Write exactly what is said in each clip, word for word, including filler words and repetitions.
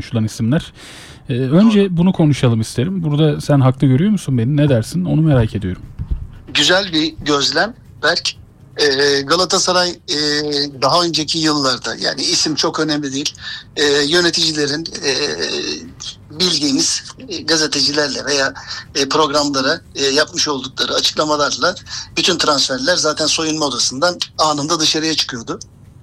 konuşulan isimler. Ee, önce bunu konuşalım isterim. Burada sen haklı görüyor musun beni? Ne dersin? Onu merak ediyorum. Güzel bir gözlem Berk. Ee, Galatasaray e, daha önceki yıllarda, yani isim çok önemli değil, e, yöneticilerin e, bildiğimiz e, gazetecilerle veya e, programlara e, yapmış oldukları açıklamalarla bütün transferler zaten soyunma odasından anında dışarıya çıkıyordu.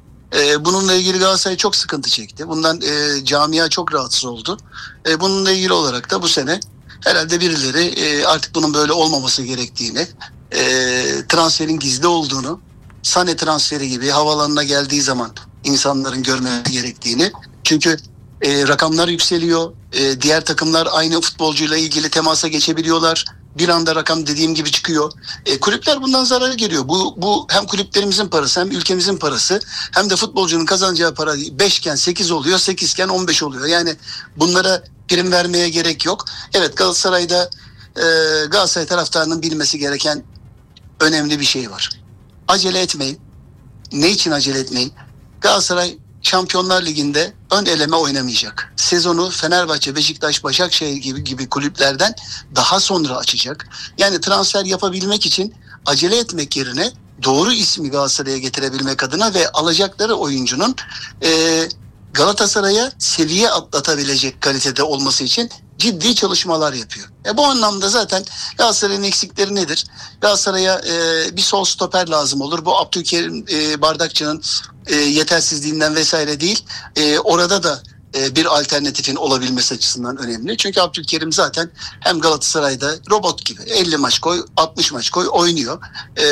E, bununla ilgili Galatasaray çok sıkıntı çekti. Bundan e, camia çok rahatsız oldu. E, bununla ilgili olarak da bu sene herhalde birileri e, artık bunun böyle olmaması gerektiğini, e, transferin gizli olduğunu, Sané transferi gibi havalanına geldiği zaman insanların görmesi gerektiğini. Çünkü e, rakamlar yükseliyor. E, diğer takımlar aynı futbolcuyla ilgili temasa geçebiliyorlar. Bir anda rakam dediğim gibi çıkıyor. E, kulüpler bundan zarar görüyor. Bu, bu hem kulüplerimizin parası, hem ülkemizin parası, hem de futbolcunun kazanacağı para beş iken sekiz oluyor, sekiz iken on beş oluyor. Yani bunlara prim vermeye gerek yok. Evet, Galatasaray'da e, Galatasaray taraftarının bilmesi gereken önemli bir şey var. Acele etmeyin. Ne için acele etmeyin? Galatasaray Şampiyonlar Ligi'nde ön eleme oynamayacak. Sezonu Fenerbahçe, Beşiktaş, Başakşehir gibi gibi kulüplerden daha sonra açacak. Yani transfer yapabilmek için acele etmek yerine doğru ismi Galatasaray'a getirebilmek adına ve alacakları oyuncunun e, Galatasaray'a seviye atlatabilecek kalitede olması için ciddi çalışmalar yapıyor. E bu anlamda zaten Galatasaray'ın eksikleri nedir? Galatasaray'a e, bir sol stoper lazım olur. Bu Abdülkerim e, Bardakçı'nın e, yetersizliğinden vesaire değil. E, orada da e, bir alternatifin olabilmesi açısından önemli. Çünkü Abdülkerim zaten hem Galatasaray'da robot gibi elli maç koy, altmış maç koy oynuyor. E,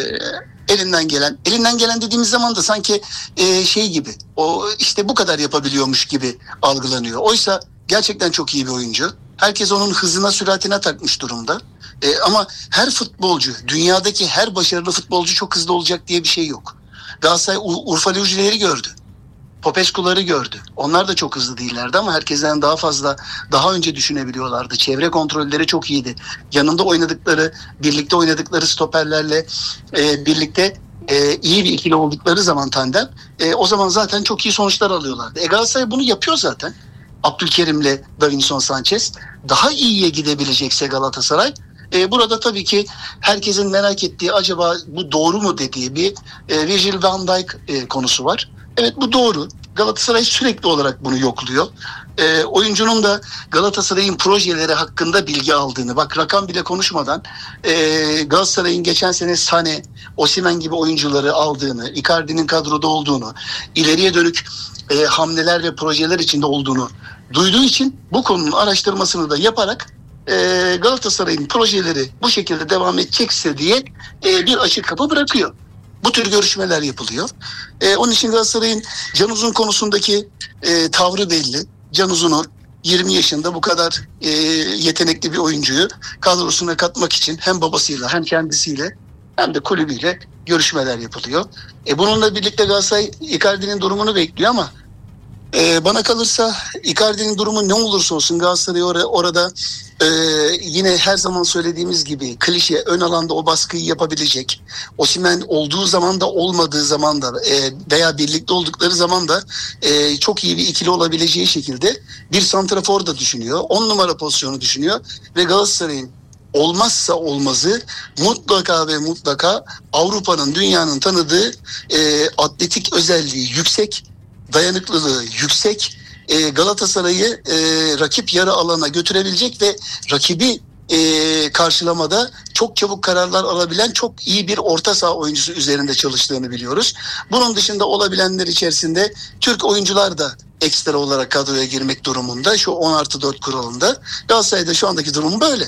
elinden gelen, elinden gelen dediğimiz zaman da sanki e, şey gibi, o işte bu kadar yapabiliyormuş gibi algılanıyor. Oysa gerçekten çok iyi bir oyuncu. Herkes onun hızına, süratine takmış durumda. E, ama her futbolcu, dünyadaki her başarılı futbolcu çok hızlı olacak diye bir şey yok. Galatasaray Urfa Lücüleri gördü. Popescu'ları gördü. Onlar da çok hızlı değillerdi ama herkesten daha fazla, daha önce düşünebiliyorlardı. Çevre kontrolleri çok iyiydi. Yanında oynadıkları, birlikte oynadıkları stoperlerle e, birlikte e, iyi bir ikili oldukları zaman tandem, e, o zaman zaten çok iyi sonuçlar alıyorlardı. E, Galatasaray bunu yapıyor zaten. Abdülkerim'le Davinson Sanchez. Daha iyiye gidebilecekse Galatasaray, e, burada tabii ki herkesin merak ettiği, acaba bu doğru mu dediği bir e, Virgil van Dijk e, konusu var. Evet, bu doğru. Galatasaray sürekli olarak bunu yokluyor. E, oyuncunun da Galatasaray'ın projeleri hakkında bilgi aldığını, bak rakam bile konuşmadan e, Galatasaray'ın geçen sene Sané, Osimhen gibi oyuncuları aldığını, Icardi'nin kadroda olduğunu, ileriye dönük e, hamleler ve projeler içinde olduğunu duyduğu için bu konunun araştırmasını da yaparak e, Galatasaray'ın projeleri bu şekilde devam edecekse diye e, bir açık kapı bırakıyor. Bu tür görüşmeler yapılıyor. Ee, onun için Galatasaray'ın Can Uzun konusundaki e, tavrı belli. Can Uzun'u yirmi yaşında bu kadar e, yetenekli bir oyuncuyu kadrosuna katmak için hem babasıyla hem kendisiyle hem de kulübüyle görüşmeler yapılıyor. E, bununla birlikte Galatasaray Icardi'nin durumunu bekliyor ama e, bana kalırsa Icardi'nin durumu ne olursa olsun Galatasaray or- orada e, yine her zaman söylediğimiz gibi klişe ön alanda o baskıyı yapabilecek. Osimhen olduğu zaman da olmadığı zaman da e, veya birlikte oldukları zaman da e, çok iyi bir ikili olabileceği şekilde bir santrafor da düşünüyor. On numara pozisyonu düşünüyor ve Galatasaray'ın olmazsa olmazı mutlaka ve mutlaka Avrupa'nın, dünyanın tanıdığı e, atletik özelliği yüksek, dayanıklılığı yüksek, e, Galatasaray'ı e, rakip yarı alana götürebilecek ve rakibi e, karşılamada çok çabuk kararlar alabilen çok iyi bir orta saha oyuncusu üzerinde çalıştığını biliyoruz. Bunun dışında olabilenler içerisinde Türk oyuncular da ekstra olarak kadroya girmek durumunda, şu on artı dört kuralında. Galatasaray'da şu andaki durum böyle.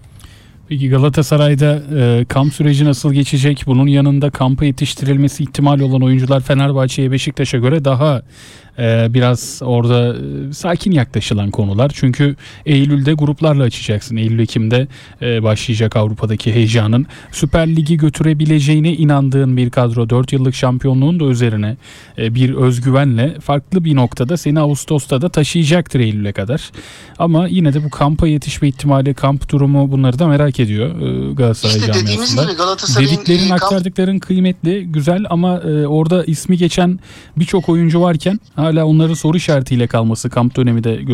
Peki Galatasaray'da e, kamp süreci nasıl geçecek? Bunun yanında kampa yetiştirilmesi ihtimali olan oyuncular Fenerbahçe'ye, Beşiktaş'a göre daha e, biraz orada e, sakin yaklaşılan konular. Çünkü Eylül'de gruplarla açacaksın. Eylül-Ekim'de e, başlayacak Avrupa'daki heyecanın. Süper Lig'i götürebileceğine inandığın bir kadro, dört yıllık şampiyonluğun da üzerine e, bir özgüvenle farklı bir noktada seni Ağustos'ta da taşıyacaktır Eylül'e kadar. Ama yine de bu kampa yetişme ihtimali, kamp durumu, bunları da merak ediyor Galatasaray işte camiasında. Galatasaray'ın Dediklerin, kamp... aktardıkların kıymetli, güzel ama e, orada ismi geçen birçok oyuncu varken hala onların soru işaretiyle kalması kamp dönemi de